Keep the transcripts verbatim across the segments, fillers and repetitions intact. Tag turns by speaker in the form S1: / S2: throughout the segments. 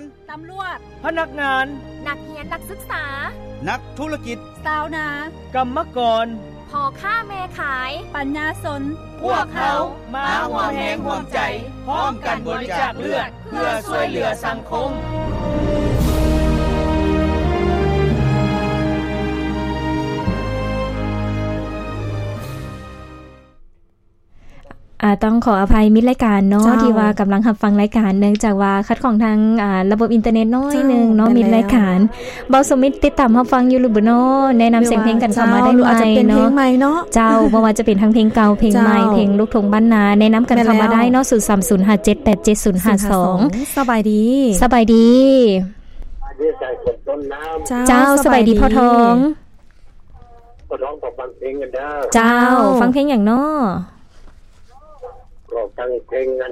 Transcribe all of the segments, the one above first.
S1: ตำรวจ
S2: พนักงาน
S1: นักเรียนนักศึกษา
S2: นักธุรกิจ
S1: ชาวน
S2: ากรรมกร
S1: พ่อค้าแม่ขายปัญญาชน
S2: พวกเขามาร่วมแรงร่วมใจพร้อมกันบริจาคเลือดเพื่อช่วยเหลือสังคม
S3: อ่าต้องขออภัยมิตรรายการเนาะที่ว่ากำลังรับฟังรายการเนื่องจากว่าคัดของทางอ่าระบบอินเทอร์เน็ตน้อยนึงเนาะมิตรรายการเบาสมิตรติดตามรับฟังอยู่หรือบ่เนาะแนะนำเสียงเพลงกันเข้ามาได้ไหมเนาะเจ้าบ่ว่าจะเป็นทั้งเพลงเก่าเพลงใหม่เพลงลูกทุ่งบ้านนาแนะนำกันเข้ามาได้เนาะศูนย์ สาม ศูนย์ ห้า เจ็ด แปด เจ็ด ศูนย์ ห้า สอง
S4: สบายดี
S3: สบายดีเจ้าสบายดีพ่อทอง
S5: พ่อทองฟังเพลงกันเด้อ
S3: เจ้าฟังเพลงอย่างเนาะ
S5: ก็ฟังเพลงกัน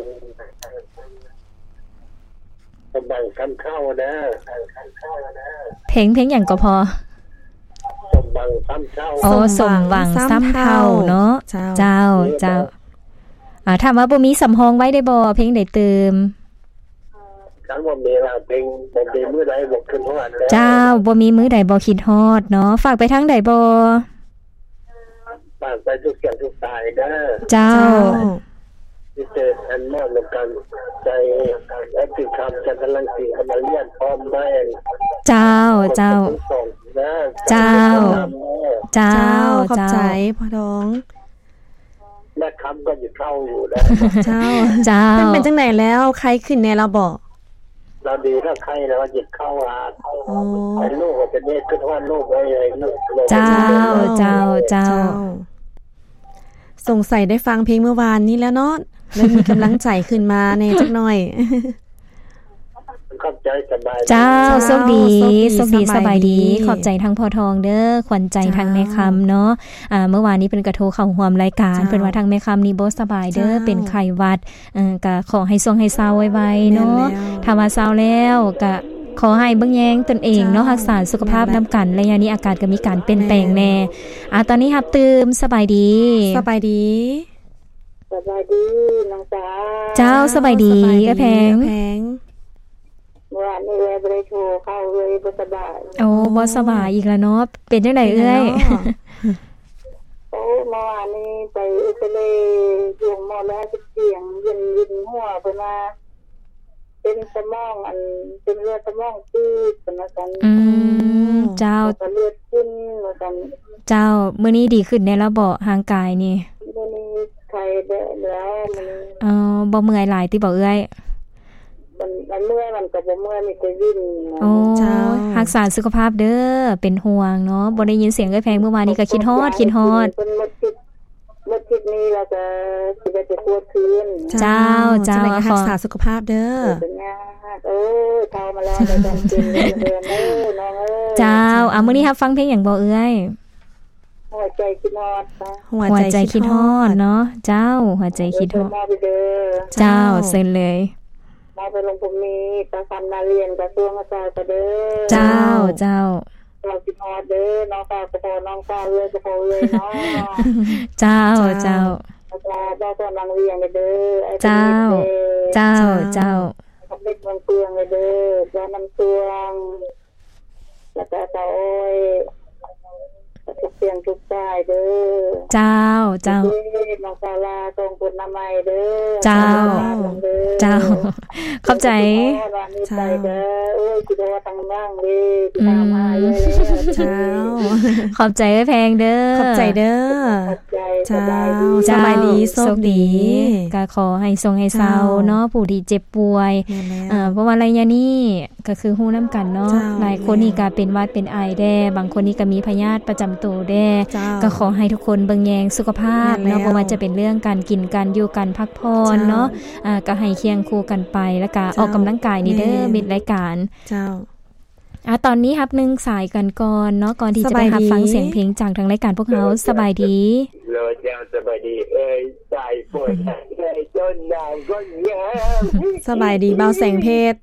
S5: สมบังคำเข้านะ
S3: เพลงเพลงอย่างก็พอ
S5: สมบังซ้ำเท่า
S3: อ๋อสมหวังซ้ำเท่าเนาะเจ้าเจ้าอ่าถามว่าบ่มีสำรองไว้ได้บ่เพลงใดเติม
S5: คันบ่มีว่าเพลงบ่มีมื้อใดบ่ขึ้นฮอด
S3: เจ้าบ่มีมื้อใดบ่คิดฮอดเนาะฝากไปทางใดบ่
S5: ฝากไปทุกเสียงทุกสายเด้อ
S3: เจ้า
S5: ที่เจออันมากแล้วกันใจแอคทีฟคำจะกำลังสิกำลังเรียนพร้อมแม่
S3: เจ้าเจ้าเจ้าเจ้า
S4: ขอบใจพ่อทอง
S5: แม่คำก็อยู่เข้าอยู่นะ
S4: เจ้าเจ้าเป็นจังไหนแล้วใครขึ้นแน่เราบอก
S5: เราดีถ้าใครแล้วหยิบเข้าหาไอ้ลูกก็เป็นเด็กขึ้นว่าลูกไว้ไอ้ลูก
S3: เจ้าเจ้าเจ้า
S4: สงสัยได้ฟังเพลงเมื่อวานนี้แล้วเนาะแล้วมีกำลังใจขึ้นมาในจักหน่อย
S5: ขอบใจสบาย
S3: เจ้าโชคดีโชคดีสบายดีขอบใจทั้งพ่อทองเด้อขวัญใจทั้งแม่คำเนาะอ่าเมื่อวานนี้เป็นกระโทรเข้าร่วมรายการเพิ่นว่าทั้งแม่คำนี่บ่สบายเด้อเป็นไข้หวัดเอ่อก็ขอให้ทรงให้เศร้าไวๆเนาะถ้าว่าเศร้าแล้วก็ขอให้เบิ่งแยงตนเองเนาะรักษาสุขภาพนำกันระยะนี้อากาศก็มีการเปลี่ยนแปลงแน่อ่าตอนนี้รับตื่มสบายดี
S4: สบายดี
S5: สบายดีน้องสาว
S3: เจ้าสบายดีเอ้อแพง
S5: ว่านี่เลยบ่ได้โทรเข้าเลยบ่สบาย
S3: โอ้บ่สบายอีกแล้วเนาะเป็นจังได๋เอ้ย
S5: โอ้เมื่อวานนี้ไปเอ็กซเรย์ดวงหมอแล้วเสียงยินๆหัวเพิ่นว่าเป็นสมองอันเป็นเลือดสมองตีบเป็นว่าซั่น
S3: อืมเจ้า
S5: เลือดขึ้นว่าซั่น
S3: เจ้ามื้อนี้ดีขึ้นได้แล้วบ่ร่างกายนี่
S5: มื้อนี้ไข้ได้แล้วมื้อนี้
S3: อ๋อบ่เมื่อยหลายติบ่เอ้ย
S5: มันมันเมื่อยมันก็บ่เมื่อยมีแต่วิ่ง
S3: โอ้เจ้ารักษาสุขภาพเด้อเป็นห่วงเนาะบ่ได้ยินเสียงเอ้ยแพงเมื่อวานนี้ก็คิดฮอดคิดฮอด
S5: เมื่อคิดเมื่อคิดนี้เราจะสิได้ปวดคืน
S3: เจ้าเจ้า
S4: รักษาสุขภาพเด้อ
S5: เป็นงานเออเฒ่ามาแล้วได้กันกินเดือนเด้อน้องเอ้ย
S3: เจ้าอ่ะมื้อนี้รับฟังเพลงหยังบ่เอ้ย
S5: หัวใจคิดฮอด
S3: หัวใจคิดฮอดเนาะเจ้าหัวใจคิดฮอดเจ้าเซ็นเลย
S5: มาไปลงผมมีตาคันนาเรียนกระทรวงอาจารย์เด้อ
S3: เจ้าเจ้า
S5: เราคิดฮอดเด้อน้องตาก็พอน้องตาเอ้ยก็พอเลยเนาะ
S3: เจ้าเจ้า
S5: อาจารย์ได้ก็นังเรียนเด้อ
S3: เจ้าเจ้าเจ้า
S5: เขาเป็นเมืองเปลืองเด้อแล้วน้ำเปลืองแล้วก็เตาโอ้ยทุกเสียงทุกสายเด้อ
S3: เจ้าเจ้า
S5: น้องศาลาตรงปุณณไมยเด้อ
S3: เจ้าเจ้าขอบใจ
S5: ใช่เด้อเอ้ยคิดว่าตั้งบ้างดิตามมาเลย
S4: เจ้า
S3: ขอบใจแพงเด้อ
S4: ขอบใจเด้อ
S5: ขอบใจ
S4: เจ้าสบายดีโชคดี
S3: ก็ขอให้ทรงให้เศร้าเนาะผู้ที่เจ็บป่วยอ่าเพราะว่าระยะนี้ก็คือฮู้นำกันเนาะหลายคนนี่ก็เป็นหวัดเป็นไอแด้บางคนนี่ก็มีพยาธิประจำตัวแด้ก็ขอให้ทุกคนเบิ่งแยงสุขภาพเนาะบ่ว่าจะเป็นเรื่องการกินการอยู่การพักผ่อนเนาะอ่าก็ให้เคียงคู่กันไปแล้วก็ออกกำลังกายนี่เด้อมิตรรายการ
S4: เจ้า
S3: อ่ะตอนนี้รับหนึ่งสายกันก่อนเนาะก่อนที่จะไปรับฟังเสียงเพลงจากทางรายการพวกเราสบายดี
S5: โลดยาวสบายดีเอ้ยใจปวดใจจนนางก็แย่
S4: สบายดีเบาแสงเพชร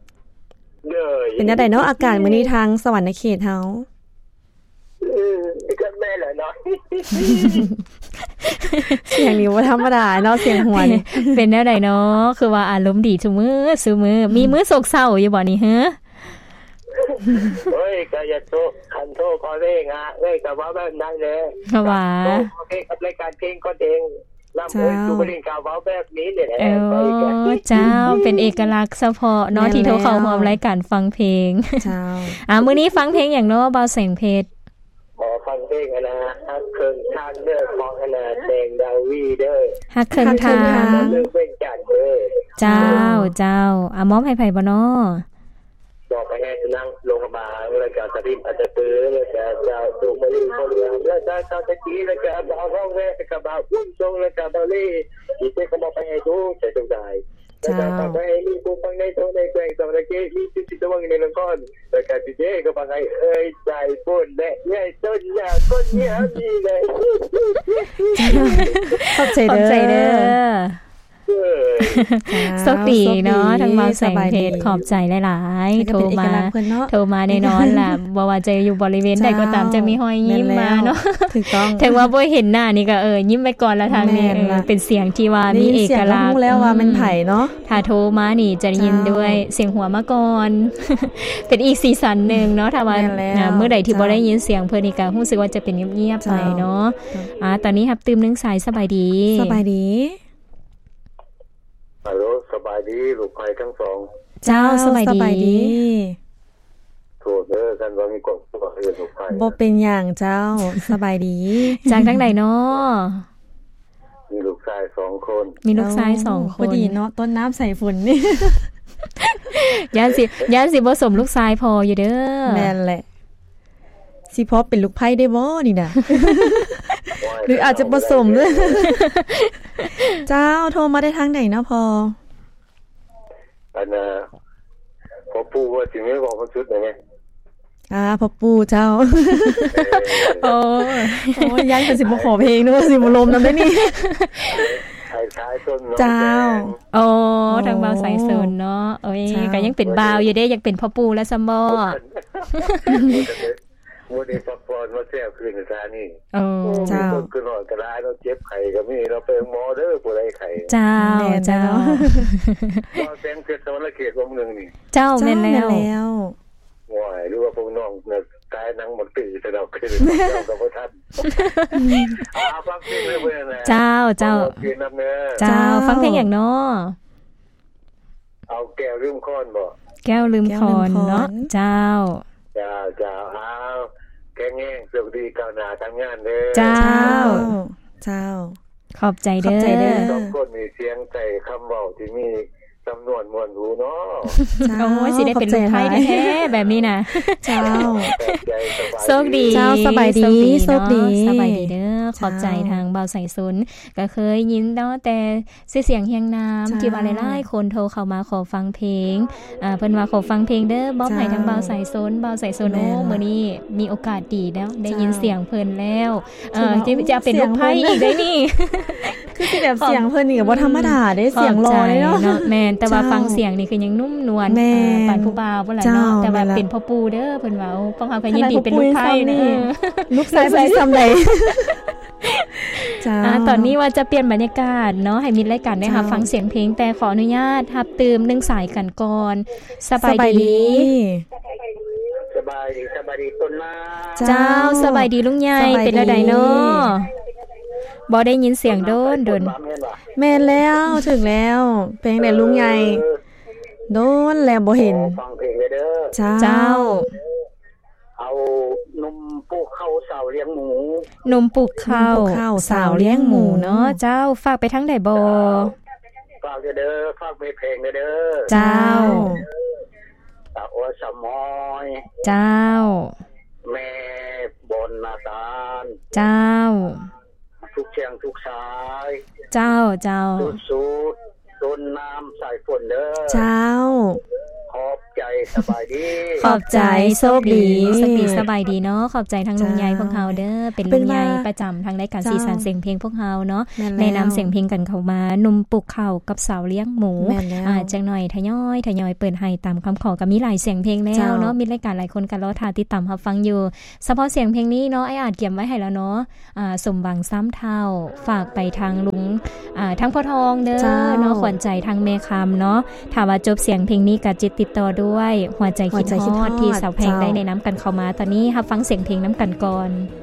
S4: เป็นจังได๋เนาะอากาศมื้อนี้ทางสวรรค์เขตเฮา
S5: เออ
S6: ก็แม่แหละเนาะ
S4: เสียงนี่บ่ธรรมดาเนาะเสียงหัวนี่
S3: เป็นแนวใดเนาะคือว่าอารมณ์ดีซุมื้อซุมื้อมีมื้อโศกเศร้าอยู่บ่นี่ฮะ
S6: เฮ้ยก็อย่าโทษคันโทษขอเร่งอ่ะเอ้ยก็ว่าแบบนั้นแหละ
S3: ว่า
S6: โอเคกับรายการเพลงก็เองนำเอ้ยดูบ่ได้กล่าวเว้าแบบนี้นี่แหละ
S3: เออเจ้าเป็นเอกลักษณ์เฉพาะเนาะที่โทรเข้าร่วมรายการฟังเพลง
S4: เจ้า
S3: อ่ะมื้อนี้ฟังเพลงหยังเนาะเบาแสงเพชร
S6: ขอฟังเพลงนะฮักเคิงทางเด้อของคณะแดงดาวีเด้อ
S3: ฮักเคิงทาง
S6: เรื่องเป็นจัดเด้อ
S3: เจ้าเจ้าอ่ะมอบให้ไผบ่เนาะ
S6: บอกไปให้นั่งลงมาแล้วก็ตะริมอาจจะตื้อแล้วก็จะดูมาลีคนเดียวแล้วจะจะตะกี้แล้วก็เอาห้องแรกก็บ่าวพุ่งตรงแล้วก็บาลีอีเจ๊ก็บอกไปให้ดูใส่ตรงใจแล้วก็บอกไปให้มีผู้ฟังในตรงในแกงตรงในเกมีสิตะวังในลำก้อนแล้วก็เจ๊ก็บอกให้เอ้ยใจปุ่นแน่ใหญ่ต้นยาก้นเหี้ยมีเลย
S4: ขอบใจ
S3: ขอบ
S4: เด้อ
S3: ใจเด้อ
S6: เออ
S3: โชคดีเนาะทั้งเบาแสงเพชรขอบใจหลายๆโทรมาโทรมาแน่นอนล่ะบ่ว่าจะอยู่บริเวณใดก็ตามจะมีรอยยิ้มมาเนาะ
S4: ถูกต้อง
S3: ถึงว่าบ่เห็นหน้านี่ก็เออยิ้มไปก่อนละทางนี้เป็นเสียงที่ว่ามีเอกลักษณ์
S4: รู้แล้วว่ามันไผเนาะ
S3: ถ้าโทรมานี่จะยินด้วยเสียงหัวมาก่อน เป็นอีกสีสันนึงเนาะถ้าว่าเมื่อใดที่บ่ได้ยินเสียงเพิ่นนี่ก็รู้สึกว่าจะเป็นเงียบๆไปเนาะอ่าตอนนี้ครับตื่มนึงสายสบายดี
S4: สบายดี
S6: ฮัลโหลสบายดีลูกไผ่ทั้งสอง
S3: เจ้าสบายดี
S6: โทษเด้อกันว่ามีกบตัวเรียนลูกไผ่
S4: บ่เป็นหยังเจ้าสบายดี
S3: จากทางใดเนาะ
S6: มีลูกชายสองคน
S3: มีลูกชายสองค
S4: พอน ดีเนาะต้นน้ำใส่ฝนนี่
S3: ย่านสิย่านสิบ่สมลูกชายพออยู่เด้อ
S4: แม่นแหละสิพอเป็นลูกไผ่ได้บ่นี่น่ะ หรืออาจจะผสมด้วย เจ้าโทรมาได้ทางไหนเนาะพอ
S6: อันน่ะพอปู่ว่าสิไม่บอกเขาชุดได้ไง
S4: อ่าพ่อปู่เจ้า
S3: โอ้
S4: โอ้ยย้ายเป็นสิบ่ขอเพลงเนาะสิบ่ลมนำได้นี่
S6: ชายชายต้นน้อง
S4: เจ้า
S3: โอ้ทางบ่าวสายเซินเนาะโอ้ยก็ยังเป็นบ่าวอยู่เด้ยังเป็นพ่อปู่และซัมบ่
S6: โมเดลซัพพอร์ตมาแซ่บขึ้นสถานี
S3: โอ้เจ้า
S6: คนคือนอนก็ได้เราเจ็บไข้ก็มีเราไปหมอเด้อผู้ใดไข้
S3: เจ้าเจ้า
S6: บ่แสงเพชรสวรรค์เขตวงนึงนี่
S3: เจ้าแม่นแล้ว
S6: ว้ายหรือว่าพวกน้องน่ะตายหนังบ่ตื่นแต่เราขึ้นเราก็บ่ทันอ่าฟังเพลงเลยเว้ยนะ
S3: เจ้าเจ้า
S6: เพลงนำเด้อ
S3: เจ้าฟังเพลงหยังเนาะ
S6: เอาแก้วลืมค้อนบ่
S3: แก้วลืมคอนเนาะเจ้า
S6: จ้าจ้าอ้าวแกงแง่งสวัสดีก้าวหน้าทำงานเด้อ
S3: เจ้า
S4: เจ้า
S3: ขอบใจเด้อ
S6: สองคนมีเสียงใจคำเว้าที่มีจำนวนมวลหูเนาะ
S3: โอ้ยสิได้เป็นลูกไผ่แท้ๆแบบนี้น่ะ
S4: เจ้า
S3: โชคดี
S4: เจ้าสบายดีโชคดี
S3: สบายดีเด้อขอบใจทางเบาใส่ซุนก็เคยยินเนาะแต่เสียงเฮียงน้ำที่ว่าหลายๆคนโทรเข้ามาขอฟังเพลงอ่าเพิ่นว่าขอฟังเพลงเด้อบ่ให้ทางเบาใส่ซุนเบาใส่ซุนโอ้มื้อนี้มีโอกาสดีแล้วได้ยินเสียงเพิ่นแล้วเออจะเป็นลูกไผ่อีกได้นี่
S4: คือสิแบบเสียงเพิ่นนี่ก็บ่ธรรมดาเด้เสียงหล่อเลยเนาะ
S3: แม่นแต่ว่าฟังเสียงนี่คือยังนุ่มนวลปานผู้บ่าวบ่ล่ะเนาะแต่ว่าเป็นพ่อปู่เด้อเพิ่นว่าโอ้ฟังเฮาก็ยินดีเป็นลูกไผ่นี่
S4: ลูกชายใส่ซำใดจ้า
S3: อ่าตอนนี้ว่าจะเปลี่ยนบรรยากาศเนาะให้มีรายการได้รับฟังเสียงเพลงแต่ขออนุญาตรับตื่มหนึ่งสายกันก่อนสบายดี
S6: สบายดีสบายดีต้นมา
S3: เจ้าสบายดีลุงใหญ่เป็นจังไดเนาะบ่ได้ยินเสียงโดนโดน
S4: แม่นแล้วถึงแล้วเพลงแต่ลุงใหญ่โดนแล้วบ่เห็น
S6: ฟังเพลงเด้อ
S3: เจ้า
S6: เอานมปูเข้าเสาเลี้ยงหมู
S3: นมปลูกข้าวสาวเลี้ยงหมูเนาะเจ้าฝากไปทั้งใดบ่
S6: ฝากเด้อฝากเพลงเด้อ
S3: เจ้า
S6: ตาโอสมอย
S3: เจ้า
S6: แม่บนนาตาล
S3: เจ้า
S6: ทุกเชียงทุกสาย
S3: เจ้าเจ้า
S6: สุดสุดต้นน้ำสายฝนเด้อ
S4: เจ้า
S6: ขอบใจสบายดี
S4: ขอบใจโชคดี
S3: โชคดีสบายดีเนาะขอบใจทั้งลุงใหญ่พวกเฮาเด้อเป็นลุงใหญ่ประจำทางรายการสีสันเสียงเพลงพวกเฮาเนาะแนะนำเสียงเพลงกันเข้ามาหนุ่มปลูกข้าวกับสาวเลี้ยงหมูอ่าจังหน่อยทยอยทยอยเปิดให้ตามคำขอก็มีหลายเสียงเพลงแล้วเนาะมีรายการหลายคนก็รอท่าติดตามรับฟังอยู่เฉพาะเสียงเพลงนี้เนาะไอ้อาจเก็บไว้ให้แล้วเนาะอ่าสมหวังซ้ำเท่าฝากไปทางลุงอ่าทั้งพ่อทองเด้อเนาะขวัญใจทางแม่คำเนาะถ้าว่าจบเสียงเพลงนี้ก็จิตติดต่อด้วยหัวใจคิดฮอดที่สาวเพลงได้แนะนำกันเข้ามาตอนนี้รับฟังเสียงเพลงน้ำกันก่อน